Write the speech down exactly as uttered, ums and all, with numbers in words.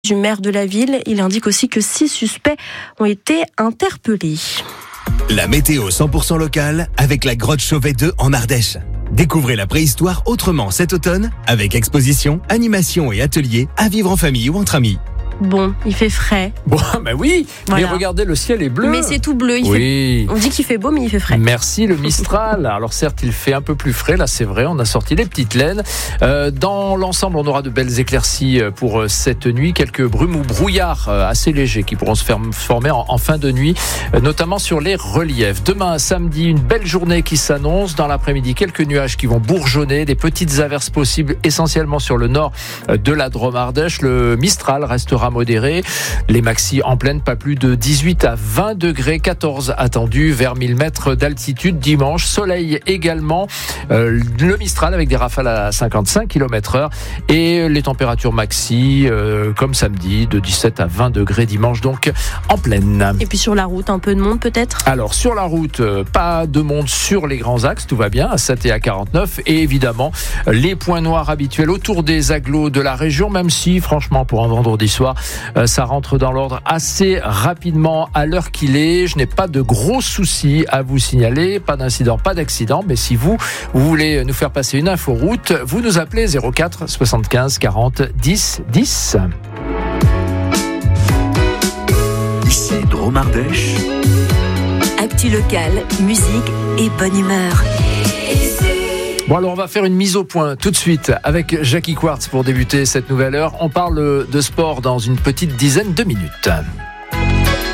Du maire de la ville, il indique aussi que six suspects ont été interpellés. La météo cent pour cent locale avec la grotte Chauvet deux en Ardèche. Découvrez la préhistoire autrement cet automne avec exposition, animation et ateliers à vivre en famille ou entre amis. Bon, il fait frais. Bon, ben oui, Voilà. mais regardez, le ciel est bleu. Mais c'est tout bleu. Il Oui. fait... On dit qu'il fait beau, mais il fait frais. Merci le Mistral. Alors certes, il fait un peu plus frais, là c'est vrai, on a sorti les petites laines. Euh, dans l'ensemble, on aura de belles éclaircies pour cette nuit, quelques brumes ou brouillards assez légers qui pourront se faire former en, en fin de nuit, notamment sur les reliefs. Demain, samedi, une belle journée qui s'annonce. Dans l'après-midi, quelques nuages qui vont bourgeonner, des petites averses possibles essentiellement sur le nord de la Drôme Ardèche. Le Mistral restera modéré. Les maxis en pleine, pas plus de dix-huit à vingt degrés, quatorze attendus vers mille mètres d'altitude dimanche. Soleil également. Euh, le Mistral avec des rafales à cinquante-cinq kilomètres heure et les températures maxi euh, comme samedi de dix-sept à vingt degrés dimanche, donc en pleine. Et puis sur la route, un peu de monde peut-être ? Alors sur la route, euh, pas de monde sur les grands axes, tout va bien, à sept et à quarante-neuf, et évidemment les points noirs habituels autour des agglos de la région, même si franchement pour un vendredi soir, euh, ça rentre dans l'ordre assez rapidement à l'heure qu'il est. Je n'ai pas de gros soucis à vous signaler, pas d'incident, pas d'accident, mais si vous, vous voulez nous faire passer une info route, vous nous appelez zéro quatre soixante-quinze quarante dix dix. Ici Drôme Ardèche. Actu locale, musique et bonne humeur. Bon alors on va faire une mise au point tout de suite avec Jackie Quartz pour débuter cette nouvelle heure. On parle de sport dans une petite dizaine de minutes.